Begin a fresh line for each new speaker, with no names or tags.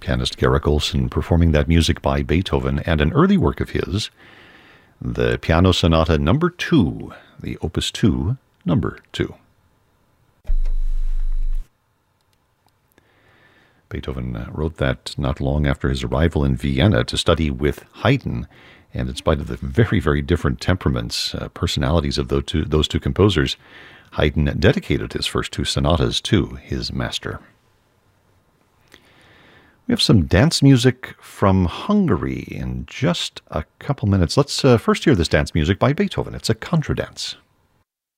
Pianist Garrick Olson performing that music by Beethoven and an early work of his, the Piano Sonata Number 2, the Opus 2, Number 2. Beethoven wrote that not long after his arrival in Vienna to study with Haydn, and in spite of the very, very different temperaments, personalities of those two composers, Haydn dedicated his first two sonatas to his master. We have some dance music from Hungary in just a couple minutes. Let's first hear this dance music by Beethoven. It's a contradance.